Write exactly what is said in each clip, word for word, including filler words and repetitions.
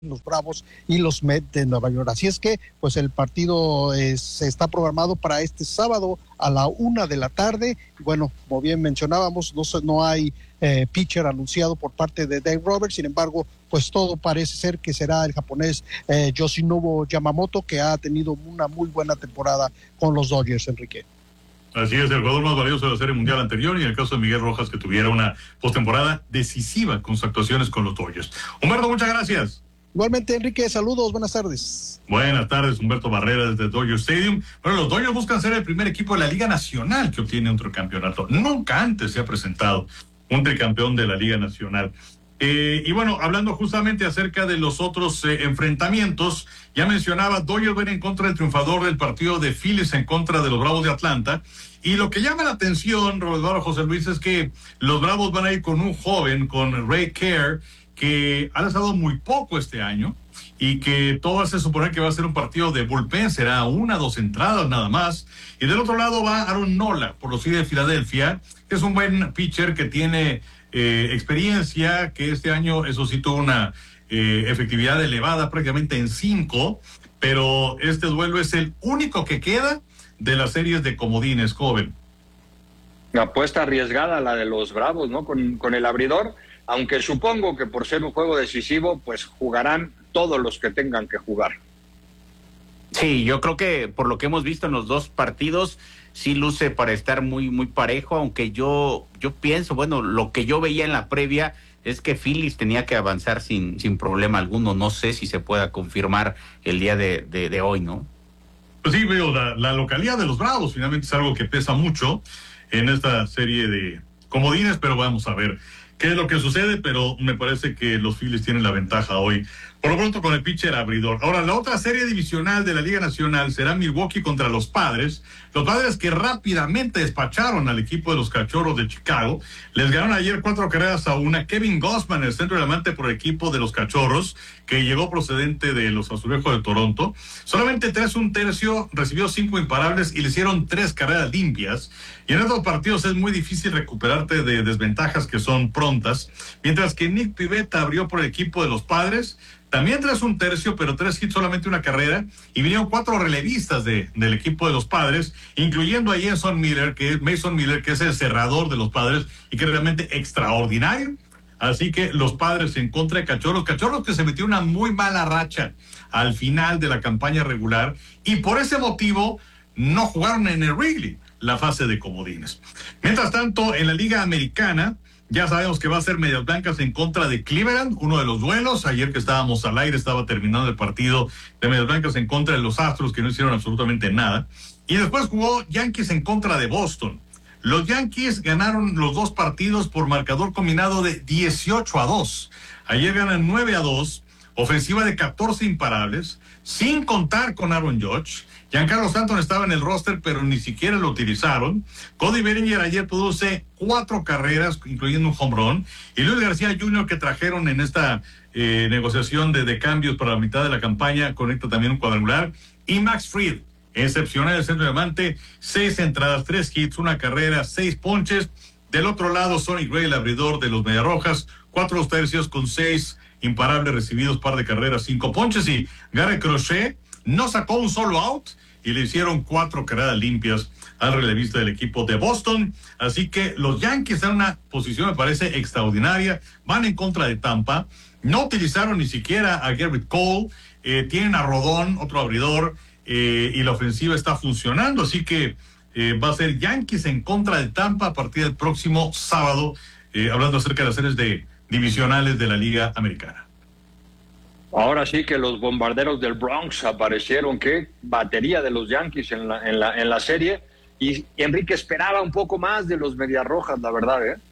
los Bravos y los Mets de Nueva York. Así es que, pues el partido es, está programado para este sábado a la una de la tarde. Bueno, como bien mencionábamos, no, no hay eh, pitcher anunciado por parte de Dave Roberts. Sin embargo, pues todo parece ser que será el japonés eh, Yoshinobu Yamamoto, que ha tenido una muy buena temporada con los Dodgers, Enrique. Así es, el jugador más valioso de la Serie Mundial anterior, y en el caso de Miguel Rojas, que tuviera una postemporada decisiva con sus actuaciones con los Dodgers. Humberto, muchas gracias. Igualmente, Enrique, saludos, buenas tardes. Buenas tardes, Humberto Barrera desde Dodger Stadium. Bueno, los Dodgers buscan ser el primer equipo de la Liga Nacional que obtiene un tricampeonato. Nunca antes se ha presentado un tricampeón de la Liga Nacional. Eh, y bueno, hablando justamente acerca de los otros eh, enfrentamientos, ya mencionaba, Dodgers ven en contra del triunfador del partido de Phillies en contra de los Bravos de Atlanta. Y lo que llama la atención, Roberto José Luis, es que los Bravos van a ir con un joven, con Ray Kerr, que ha lanzado muy poco este año y que todo hace suponer que va a ser un partido de bullpen, será una, dos entradas nada más. Y del otro lado va Aaron Nola por los Phillies de Filadelfia, que es un buen pitcher que tiene eh, experiencia, que este año eso sí tuvo una eh, efectividad elevada, prácticamente en cinco, pero este duelo es el único que queda de las series de comodines, joven. Una apuesta arriesgada la de los Bravos, ¿no? Con, con el abridor, aunque supongo que por ser un juego decisivo, pues jugarán todos los que tengan que jugar. Sí, yo creo que por lo que hemos visto en los dos partidos, sí luce para estar muy, muy parejo, aunque yo, yo pienso, bueno, lo que yo veía en la previa es que Phillies tenía que avanzar sin, sin problema alguno. No sé si se pueda confirmar el día de, de, de hoy, ¿no? Pues sí, veo, la, la localidad de los Bravos finalmente es algo que pesa mucho en esta serie de comodines, pero vamos a ver qué es lo que sucede, pero me parece que los Phillies tienen la ventaja hoy, por lo pronto con el pitcher abridor. Ahora, la otra serie divisional de la Liga Nacional será Milwaukee contra los Padres. Los Padres que rápidamente despacharon al equipo de los Cachorros de Chicago. Les ganaron ayer cuatro carreras a una. Kevin Gausman, el centro delantero por el equipo de los Cachorros, que llegó procedente de los Azulejos de Toronto. Solamente tres un tercio, recibió cinco imparables y le hicieron tres carreras limpias. Y en estos partidos es muy difícil recuperarte de desventajas que son prontas. Mientras que Nick Pivetta abrió por el equipo de los Padres. También tres un tercio, pero tres hits, solamente una carrera, y vinieron cuatro relevistas de, del equipo de los Padres, incluyendo a Jason Miller, que es Mason Miller, que es el cerrador de los Padres, y que es realmente extraordinario. Así que los Padres en contra de Cachorros, Cachorros que se metió una muy mala racha al final de la campaña regular, y por ese motivo no jugaron en el Wrigley la fase de comodines. Mientras tanto, en la Liga Americana, ya sabemos que va a ser Medias Blancas en contra de Cleveland, uno de los duelos. Ayer que estábamos al aire estaba terminando el partido de Medias Blancas en contra de los Astros, que no hicieron absolutamente nada. Y después jugó Yankees en contra de Boston. Los Yankees ganaron los dos partidos por marcador combinado de dieciocho a dos. Ayer ganan nueve a dos, ofensiva de catorce imparables, sin contar con Aaron Judge. Giancarlo Stanton estaba en el roster, pero ni siquiera lo utilizaron. Cody Bellinger ayer produce cuatro carreras, incluyendo un home run. Y Luis García junior, que trajeron en esta eh, negociación de, de cambios para la mitad de la campaña, conecta también un cuadrangular. Y Max Fried, excepcional del centro diamante, seis entradas, tres hits, una carrera, seis ponches. Del otro lado, Sonny Gray, el abridor de los Mediarrojas, cuatro dos tercios con seis imparables recibidos, par de carreras, cinco ponches. Y Gary Crochet no sacó un solo out y le hicieron cuatro carreras limpias al relevista del equipo de Boston. Así que los Yankees están en una posición, me parece, extraordinaria. Van en contra de Tampa. No utilizaron ni siquiera a Garrett Cole. Eh, tienen a Rodón, otro abridor, eh, y la ofensiva está funcionando. Así que eh, va a ser Yankees en contra de Tampa a partir del próximo sábado, eh, hablando acerca de las series de divisionales de la Liga Americana. Ahora sí que los Bombarderos del Bronx aparecieron, qué batería de los Yankees en la, en la, en la serie, y Enrique esperaba un poco más de los Mediarrojas, la verdad, ¿eh?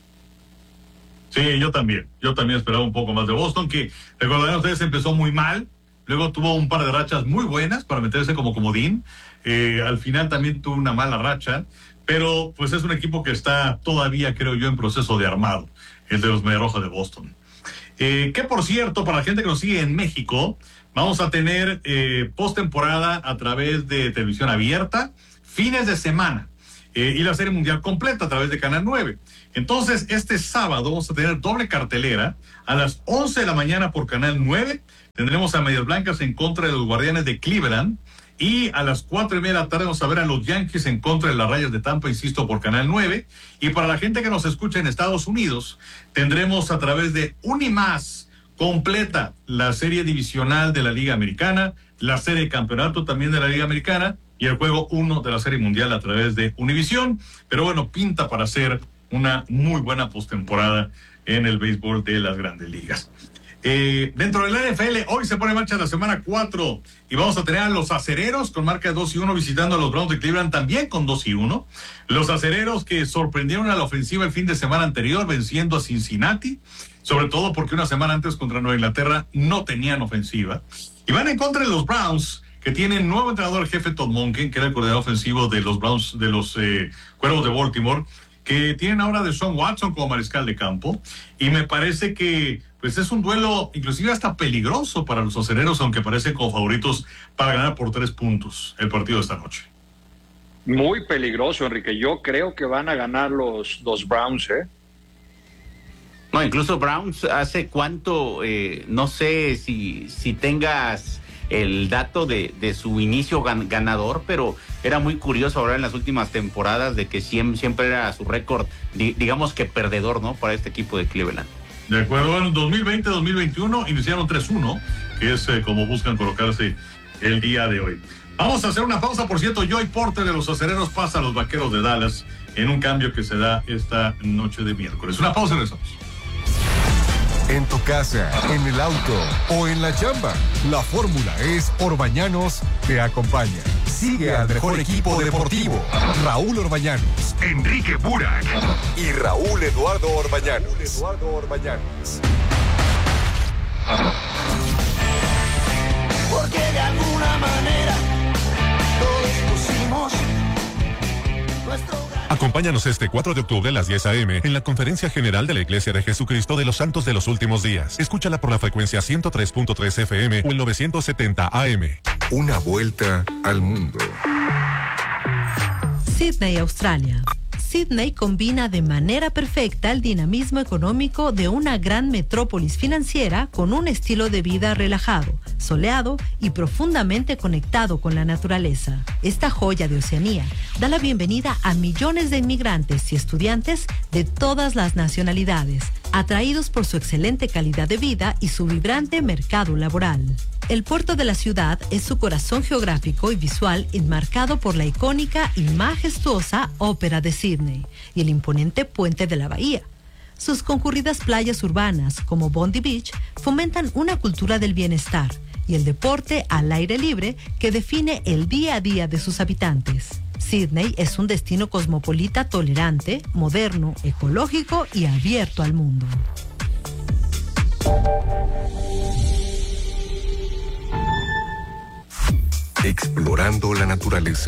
Sí, yo también, yo también esperaba un poco más de Boston, que recordarán ustedes empezó muy mal, luego tuvo un par de rachas muy buenas para meterse como comodín, eh, al final también tuvo una mala racha, pero pues es un equipo que está todavía, creo yo, en proceso de armado, el de los Mediarrojas de Boston. Eh, que por cierto, para la gente que nos sigue en México, vamos a tener eh, postemporada a través de televisión abierta, fines de semana. eh, y la Serie Mundial completa a través de Canal nueve. Entonces, este sábado vamos a tener doble cartelera. A las once de la mañana por Canal nueve tendremos a Medias Blancas en contra de los Guardianes de Cleveland. Y a las cuatro y media de la tarde vamos a ver a los Yankees en contra de las Rayas de Tampa, insisto, por Canal nueve. Y para la gente que nos escucha en Estados Unidos, tendremos a través de Unimás completa la serie divisional de la Liga Americana, la serie de campeonato también de la Liga Americana y el juego uno de la Serie Mundial a través de Univisión. Pero bueno, pinta para ser una muy buena postemporada en el béisbol de las Grandes Ligas. Eh, dentro de la N F L, hoy se pone en marcha la semana cuatro y vamos a tener a los Acereros con marca de dos y uno visitando a los Browns de Cleveland también con dos y uno. Los Acereros que sorprendieron a la ofensiva el fin de semana anterior venciendo a Cincinnati, sobre todo porque una semana antes contra Nueva Inglaterra no tenían ofensiva. Y van en contra de los Browns, que tienen nuevo entrenador jefe Todd Monken, que era el coordinador ofensivo de los Browns, de los eh, Cuervos de Baltimore, que tienen ahora a Deshaun Watson como mariscal de campo. Y me parece que pues es un duelo inclusive hasta peligroso para los Acereros, aunque parecen como favoritos para ganar por tres puntos el partido de esta noche. Muy peligroso, Enrique. Yo creo que van a ganar los, los Browns, ¿eh? No, incluso Browns hace cuánto, eh, no sé si, si tengas el dato de, de su inicio gan, ganador, pero era muy curioso ahora en las últimas temporadas de que siempre, siempre era su récord, di, digamos que perdedor, ¿no? Para este equipo de Cleveland. De acuerdo, en dos mil veinte dos mil veintiuno iniciaron tres uno, que es eh, como buscan colocarse el día de hoy. Vamos a hacer una pausa, por cierto. Joey Porter de los Acereros pasa a los Vaqueros de Dallas en un cambio que se da esta noche de miércoles. Una pausa y regresamos. En tu casa, en el auto o en la chamba, la fórmula es Orbañanos te acompaña. Sigue al mejor equipo deportivo, Raúl Orbañanos, Enrique Burak y Raúl Eduardo Orbañanos. Raúl Eduardo Orbañanos. Porque de alguna manera todos pusimos nuestro... Acompáñanos este cuatro de octubre a las diez a eme en la Conferencia General de la Iglesia de Jesucristo de los Santos de los Últimos Días. Escúchala por la frecuencia ciento tres punto tres efe eme o el novecientos setenta a eme. Una vuelta al mundo. Sydney, Australia. Sydney combina de manera perfecta el dinamismo económico de una gran metrópolis financiera con un estilo de vida relajado, soleado y profundamente conectado con la naturaleza. Esta joya de Oceanía da la bienvenida a millones de inmigrantes y estudiantes de todas las nacionalidades, atraídos por su excelente calidad de vida y su vibrante mercado laboral. El puerto de la ciudad es su corazón geográfico y visual, enmarcado por la icónica y majestuosa Ópera de Sydney y el imponente puente de la bahía. Sus concurridas playas urbanas, como Bondi Beach, fomentan una cultura del bienestar y el deporte al aire libre que define el día a día de sus habitantes. Sydney es un destino cosmopolita tolerante, moderno, ecológico y abierto al mundo. Explorando la naturaleza.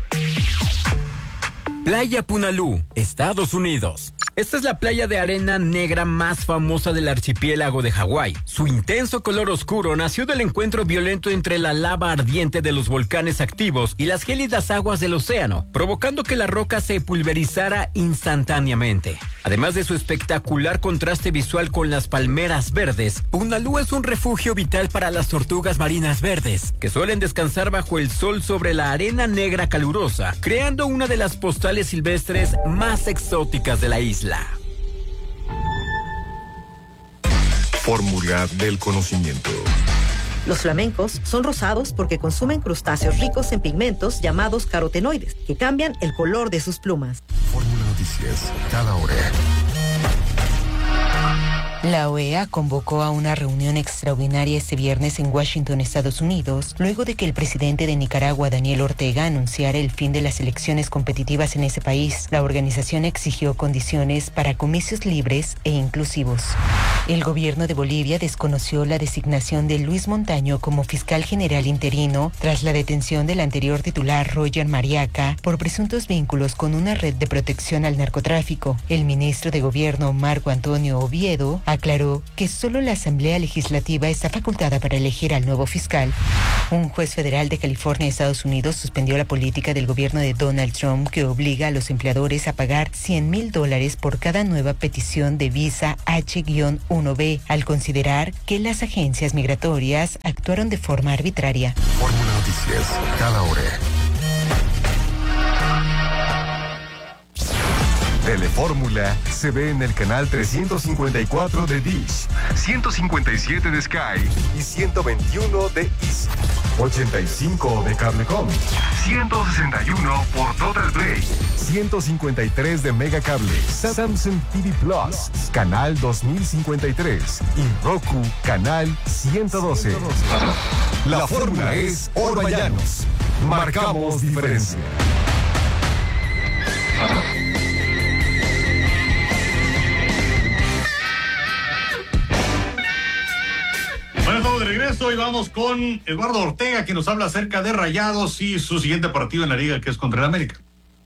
Playa Punalú, Estados Unidos. Esta es la playa de arena negra más famosa del archipiélago de Hawái. Su intenso color oscuro nació del encuentro violento entre la lava ardiente de los volcanes activos y las gélidas aguas del océano, provocando que la roca se pulverizara instantáneamente. Además de su espectacular contraste visual con las palmeras verdes, Punalú es un refugio vital para las tortugas marinas verdes, que suelen descansar bajo el sol sobre la arena negra calurosa, creando una de las postales silvestres más exóticas de la isla. Fórmula del conocimiento. Los flamencos son rosados porque consumen crustáceos ricos en pigmentos llamados carotenoides, que cambian el color de sus plumas. Fórmula Noticias, cada hora. La O E A convocó a una reunión extraordinaria este viernes en Washington, Estados Unidos, luego de que el presidente de Nicaragua, Daniel Ortega, anunciara el fin de las elecciones competitivas en ese país. La organización exigió condiciones para comicios libres e inclusivos. El gobierno de Bolivia desconoció la designación de Luis Montaño como fiscal general interino tras la detención del anterior titular, Roger Mariaca, por presuntos vínculos con una red de protección al narcotráfico. El ministro de Gobierno, Marco Antonio Oviedo, aclaró que solo la Asamblea Legislativa está facultada para elegir al nuevo fiscal. Un juez federal de California, Estados Unidos, suspendió la política del gobierno de Donald Trump que obliga a los empleadores a pagar cien mil dólares por cada nueva petición de visa H uno B, al considerar que las agencias migratorias actuaron de forma arbitraria. Fórmula Noticias, cada hora. Telefórmula se ve en el canal trescientos cincuenta y cuatro de Dish, ciento cincuenta y siete de Sky y ciento veintiuno de Easy, ochenta y cinco de Cablecom, ciento sesenta y uno por Total Play, ciento cincuenta y tres de Megacable, Samsung T V Plus, canal dos mil cincuenta y tres y Roku, canal ciento doce. La fórmula es Orbañanos. Marcamos diferencia. Bueno, estamos de regreso y vamos con Eduardo Ortega, que nos habla acerca de Rayados y su siguiente partido en la liga, que es contra el América.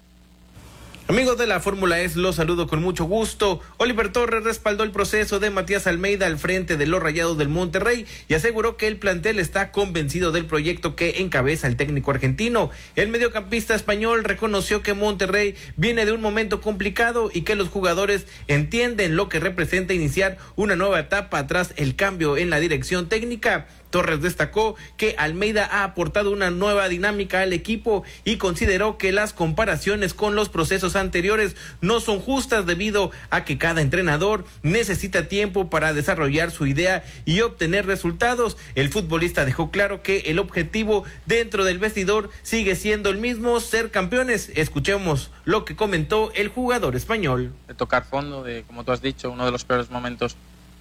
Amigos de la Fórmula E, los saludo con mucho gusto. Oliver Torres respaldó el proceso de Matías Almeida al frente de los Rayados del Monterrey y aseguró que el plantel está convencido del proyecto que encabeza el técnico argentino. El mediocampista español reconoció que Monterrey viene de un momento complicado y que los jugadores entienden lo que representa iniciar una nueva etapa tras el cambio en la dirección técnica. Torres destacó que Almeida ha aportado una nueva dinámica al equipo y consideró que las comparaciones con los procesos anteriores no son justas debido a que cada entrenador necesita tiempo para desarrollar su idea y obtener resultados. El futbolista dejó claro que el objetivo dentro del vestidor sigue siendo el mismo, ser campeones. Escuchemos lo que comentó el jugador español. De tocar fondo, de, como tú has dicho, uno de los peores momentos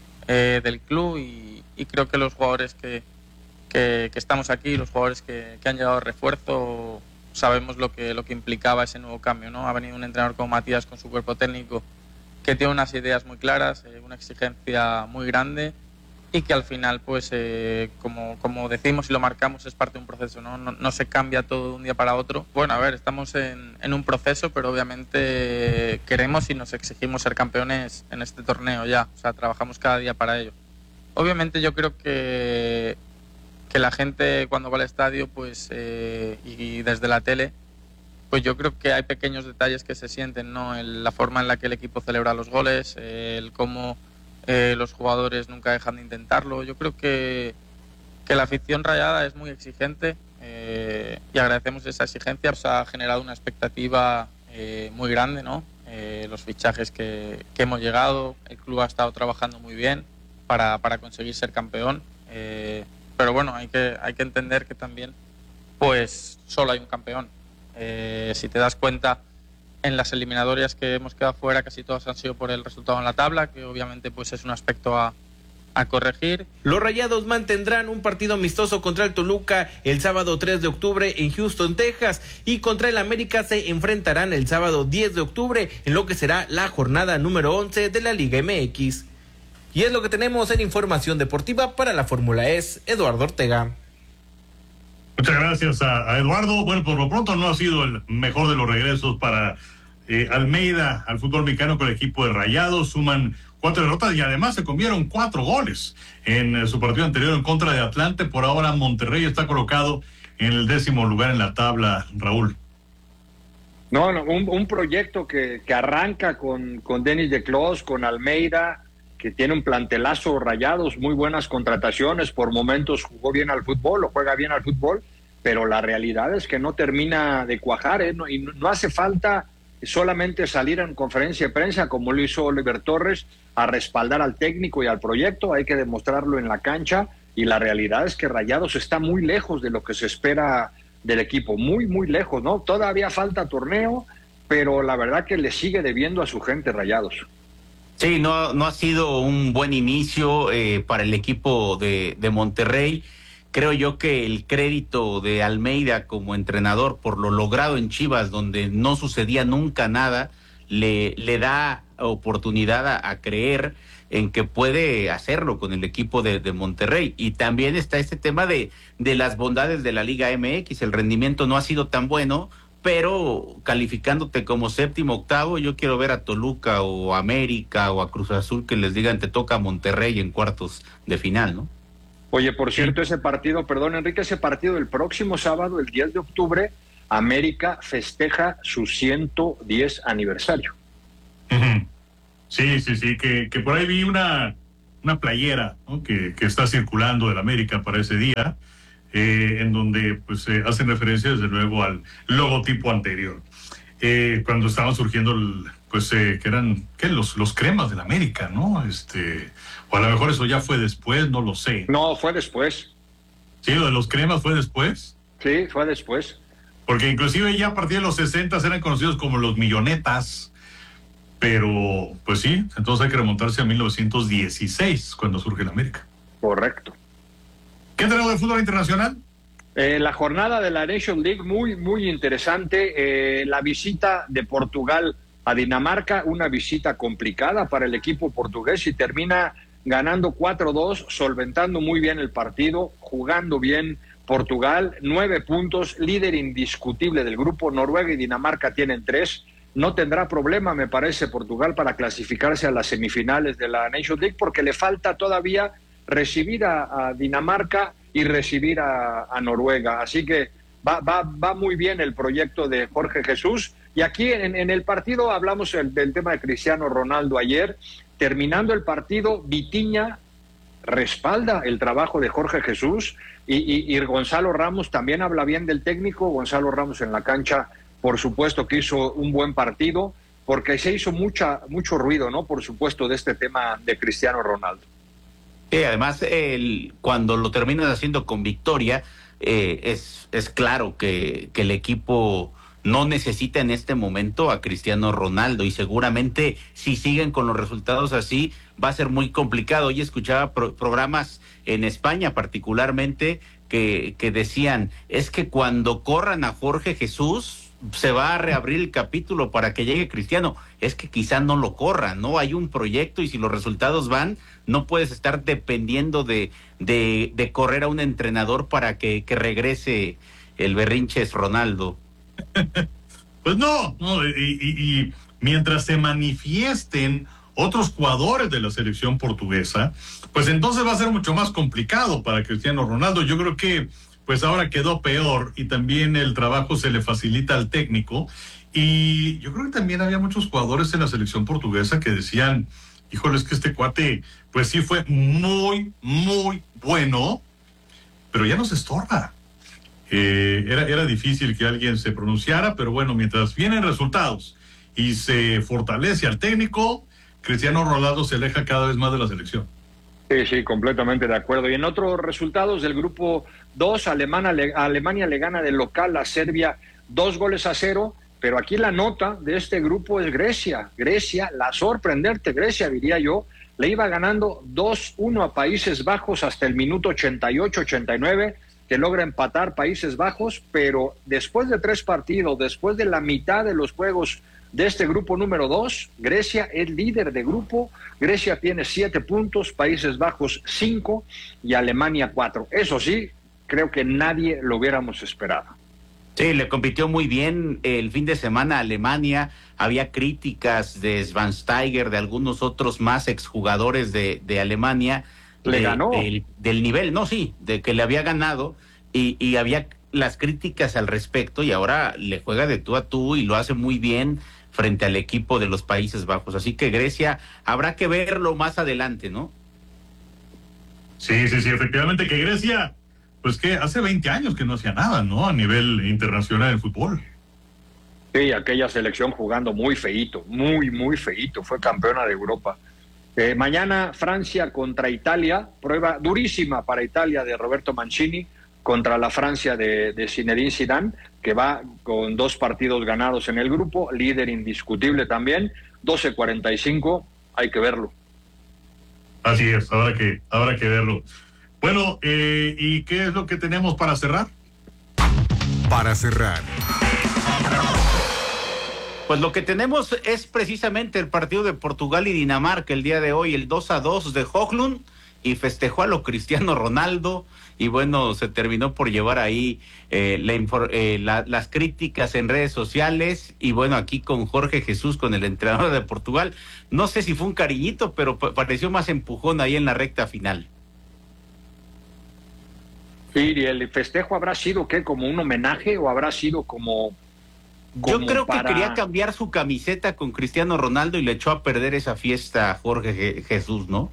eh, del club y Y creo que los jugadores que, que, que estamos aquí, los jugadores que, que han llegado a refuerzo, sabemos lo que, lo que implicaba ese nuevo cambio, ¿no? Ha venido un entrenador como Matías con su cuerpo técnico que tiene unas ideas muy claras, eh, una exigencia muy grande y que al final, pues, eh, como, como decimos y lo marcamos, es parte de un proceso, ¿no? No, no se cambia todo de un día para otro. Bueno, a ver, estamos en, en un proceso, pero obviamente queremos y nos exigimos ser campeones en este torneo ya. O sea, trabajamos cada día para ello. Obviamente yo creo que, que la gente cuando va al estadio pues eh, y desde la tele, pues yo creo que hay pequeños detalles que se sienten, ¿no? El, la forma en la que el equipo celebra los goles, el cómo eh, los jugadores nunca dejan de intentarlo. Yo creo que, que la afición rayada es muy exigente eh, y agradecemos esa exigencia. Pues ha generado una expectativa eh, muy grande, ¿no? Eh, los fichajes que, que hemos llegado, el club ha estado trabajando muy bien Para, para conseguir ser campeón, eh, pero bueno, hay que, hay que entender que también pues solo hay un campeón. Eh, si te das cuenta, en las eliminatorias que hemos quedado fuera casi todas han sido por el resultado en la tabla, que obviamente pues es un aspecto a, a corregir. Los Rayados mantendrán un partido amistoso contra el Toluca el sábado tres de octubre en Houston, Texas, y contra el América se enfrentarán el sábado diez de octubre en lo que será la jornada número once de la Liga M X. Y es lo que tenemos en información deportiva para la Fórmula E. Eduardo Ortega. Muchas gracias a, a Eduardo. Bueno, por lo pronto no ha sido el mejor de los regresos para eh, Almeida al fútbol mexicano con el equipo de Rayados. Suman cuatro derrotas y además se comieron cuatro goles en eh, su partido anterior en contra de Atlante. Por ahora Monterrey está colocado en el décimo lugar en la tabla, Raúl. No, no un, un proyecto que, que arranca con, con Denis de Clos, con Almeida, que tiene un plantelazo. Rayados, muy buenas contrataciones, por momentos jugó bien al fútbol, o juega bien al fútbol, pero la realidad es que no termina de cuajar, ¿eh? No, y no, no hace falta solamente salir en conferencia de prensa, como lo hizo Oliver Torres, a respaldar al técnico y al proyecto, hay que demostrarlo en la cancha, y la realidad es que Rayados está muy lejos de lo que se espera del equipo, muy, muy lejos, ¿no? Todavía falta torneo, pero la verdad que le sigue debiendo a su gente Rayados. Sí, no, no ha sido un buen inicio eh, para el equipo de, de Monterrey. Creo yo que el crédito de Almeida como entrenador por lo logrado en Chivas, donde no sucedía nunca nada, le, le da oportunidad a, a creer en que puede hacerlo con el equipo de, de Monterrey. Y también está este tema de, de las bondades de la Liga M X. El rendimiento no ha sido tan bueno, pero calificándote como séptimo, octavo, yo quiero ver a Toluca o América o a Cruz Azul que les digan te toca a Monterrey en cuartos de final, ¿no? Oye, por cierto, ese partido, perdón, Enrique, ese partido el próximo sábado, el diez de octubre, América festeja su ciento diez aniversario. Uh-huh. Sí, sí, sí, que, que por ahí vi una, una playera, ¿no? que, que está circulando del América para ese día, eh, en donde pues eh, hacen referencia desde luego al logotipo anterior. Eh, cuando estaban surgiendo, el, pues eh, que eran ¿qué? Los, los cremas del América, ¿no? Este, o a lo mejor eso ya fue después, no lo sé. No, fue después. ¿Sí, lo de los cremas fue después? Sí, fue después. Porque inclusive ya a partir de los sesenta eran conocidos como los millonetas, pero pues sí, entonces hay que remontarse a mil novecientos dieciséis, cuando surge el América. Correcto. ¿Qué tenemos de fútbol internacional? Eh, la jornada de la Nations League muy, muy interesante. Eh, la visita de Portugal a Dinamarca, una visita complicada para el equipo portugués y termina ganando cuatro dos, solventando muy bien el partido, jugando bien Portugal, nueve puntos, líder indiscutible del grupo. Noruega y Dinamarca tienen tres. No tendrá problema, me parece, Portugal para clasificarse a las semifinales de la Nations League, porque le falta todavía recibir a, a Dinamarca y recibir a, a Noruega. Así que va, va, va muy bien el proyecto de Jorge Jesús. Y aquí en, en el partido hablamos el, del tema de Cristiano Ronaldo ayer. Terminando el partido, Vitinha respalda el trabajo de Jorge Jesús y, y, y Gonzalo Ramos también habla bien del técnico. Gonzalo Ramos en la cancha, por supuesto que hizo un buen partido, porque se hizo mucha mucho ruido, ¿no? Por supuesto, de este tema de Cristiano Ronaldo. Sí, además, el, cuando lo terminas haciendo con victoria, eh, es, es claro que, que el equipo no necesita en este momento a Cristiano Ronaldo, y seguramente si siguen con los resultados así va a ser muy complicado. Hoy escuchaba pro, programas en España particularmente que, que decían, es que cuando corran a Jorge Jesús se va a reabrir el capítulo para que llegue Cristiano. Es que quizá no lo corran, ¿no? Hay un proyecto y si los resultados van, no puedes estar dependiendo de, de, de correr a un entrenador para que, que regrese el berrinches Ronaldo. Pues no, no y, y, y mientras se manifiesten otros jugadores de la selección portuguesa, pues entonces va a ser mucho más complicado para Cristiano Ronaldo. Yo creo que pues ahora quedó peor y también el trabajo se le facilita al técnico. Y yo creo que también había muchos jugadores en la selección portuguesa que decían, híjole, es que este cuate pues sí fue muy, muy bueno, pero ya nos estorba. Eh, era, era difícil que alguien se pronunciara, pero bueno, mientras vienen resultados y se fortalece al técnico, Cristiano Ronaldo se aleja cada vez más de la selección. Sí, sí, completamente de acuerdo. Y en otros resultados del grupo dos, Alemania le, Alemania le gana de local a Serbia dos goles a cero, pero aquí la nota de este grupo es Grecia. Grecia, la sorprendente Grecia, diría yo, le iba ganando dos uno a Países Bajos hasta el minuto ochenta y ocho ochenta y nueve, que logra empatar Países Bajos, pero después de tres partidos, después de la mitad de los juegos de este grupo número dos, Grecia es líder de grupo. Grecia tiene siete puntos, Países Bajos cinco y Alemania cuatro. Eso sí, creo que nadie lo hubiéramos esperado. Sí, le compitió muy bien el fin de semana a Alemania. Había críticas de Schweinsteiger, de algunos otros más exjugadores de, de Alemania. Le de, ganó. De, del nivel, no, sí, de que le había ganado y, y había las críticas al respecto y ahora le juega de tú a tú y lo hace muy bien frente al equipo de los Países Bajos. Así que Grecia habrá que verlo más adelante, ¿no? Sí, sí, sí, efectivamente que Grecia, pues que hace veinte años que no hacía nada, ¿no? A nivel internacional en fútbol. Sí, aquella selección jugando muy feíto, muy, muy feíto. Fue campeona de Europa. Eh, mañana Francia contra Italia, prueba durísima para Italia de Roberto Mancini contra la Francia de, de Zinedine Zidane, que va con dos partidos ganados en el grupo, líder indiscutible también, doce cuarenta y cinco, hay que verlo. Así es, habrá que, habrá que verlo. Bueno, eh, ¿y qué es lo que tenemos para cerrar? Para cerrar. Pues lo que tenemos es precisamente el partido de Portugal y Dinamarca el día de hoy, el dos a dos de Højlund, y festejó a lo Cristiano Ronaldo, y bueno, se terminó por llevar ahí eh, la, eh, la, las críticas en redes sociales, y bueno, aquí con Jorge Jesús, con el entrenador de Portugal, no sé si fue un cariñito, pero pareció más empujón ahí en la recta final. ¿Y el festejo habrá sido qué? ¿Como un homenaje o habrá sido como...? Yo creo para... que quería cambiar su camiseta con Cristiano Ronaldo y le echó a perder esa fiesta a Jorge Je- Jesús, ¿no?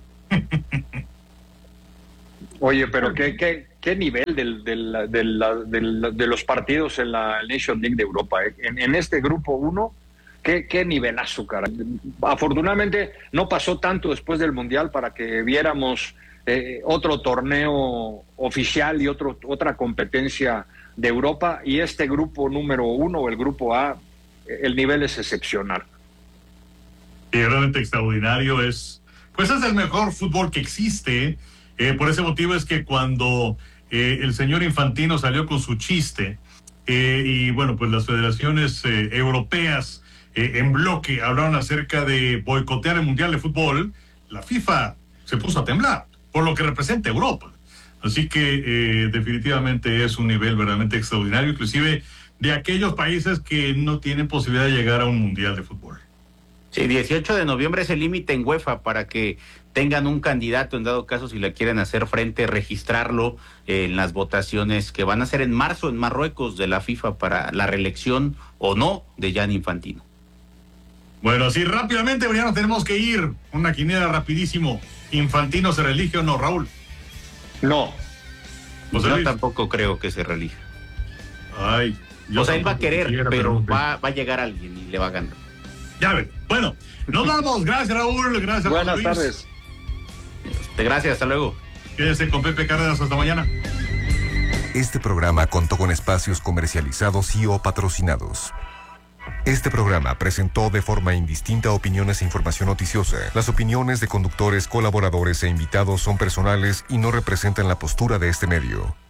Oye, pero qué, qué, qué nivel del, del, del, del, de los partidos en la Nation League de Europa. ¿eh? En, en este grupo uno, qué, qué nivelazo, cara. Afortunadamente no pasó tanto después del Mundial para que viéramos eh, otro torneo oficial y otro, otra competencia de Europa, y este grupo número uno, el grupo A, el nivel es excepcional. Y realmente extraordinario, es, pues es el mejor fútbol que existe. Eh, por ese motivo es que cuando eh, el señor Infantino salió con su chiste, eh, y bueno, pues las federaciones eh, europeas eh, en bloque hablaron acerca de boicotear el Mundial de Fútbol, la FIFA se puso a temblar por lo que representa Europa. Así que eh, definitivamente es un nivel verdaderamente extraordinario, inclusive de aquellos países que no tienen posibilidad de llegar a un Mundial de Fútbol. Sí, dieciocho de noviembre es el límite en UEFA para que tengan un candidato, en dado caso si le quieren hacer frente, registrarlo eh, en las votaciones que van a ser en marzo en Marruecos de la FIFA para la reelección o no de Gianni Infantino. Bueno, así rápidamente, ya nos tenemos que ir. Una quiniela rapidísimo. ¿Infantino se reelige o no, Raúl? No. José Yo Luis. tampoco creo que se reelija. Ay, yo o sea, él va a querer, quisiera, pero, pero- va, va a llegar alguien y le va a ganar. Ya ven. Bueno, nos vamos. Gracias, Raúl. Gracias, Buenas Luis. tardes. Gracias, hasta luego. Quédese con Pepe Cárdenas. Hasta mañana. Este programa contó con espacios comercializados y o patrocinados. Este programa presentó de forma indistinta opiniones e información noticiosa. Las opiniones de conductores, colaboradores e invitados son personales y no representan la postura de este medio.